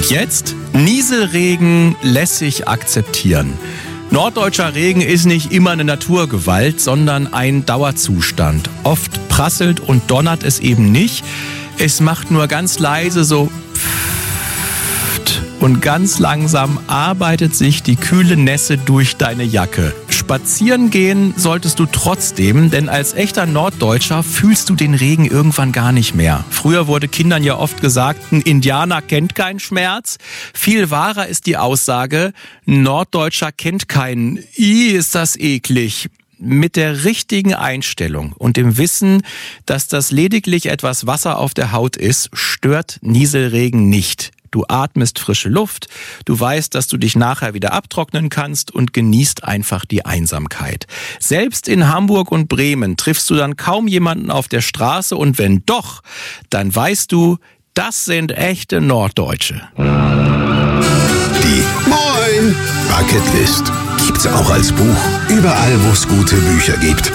jetzt Nieselregen lässig akzeptieren. Norddeutscher Regen ist nicht immer eine Naturgewalt, sondern ein Dauerzustand. Oft prasselt und donnert es eben nicht. Es macht nur ganz leise so und ganz langsam arbeitet sich die kühle Nässe durch deine Jacke. Spazieren gehen solltest du trotzdem, denn als echter Norddeutscher fühlst du den Regen irgendwann gar nicht mehr. Früher wurde Kindern ja oft gesagt, ein Indianer kennt keinen Schmerz. Viel wahrer ist die Aussage, ein Norddeutscher kennt keinen. Ist das eklig. Mit der richtigen Einstellung und dem Wissen, dass das lediglich etwas Wasser auf der Haut ist, stört Nieselregen nicht. Du atmest frische Luft, du weißt, dass du dich nachher wieder abtrocknen kannst und genießt einfach die Einsamkeit. Selbst in Hamburg und Bremen triffst du dann kaum jemanden auf der Straße und wenn doch, dann weißt du, das sind echte Norddeutsche. Die Moin Bucketlist gibt's auch als Buch, überall wo es gute Bücher gibt.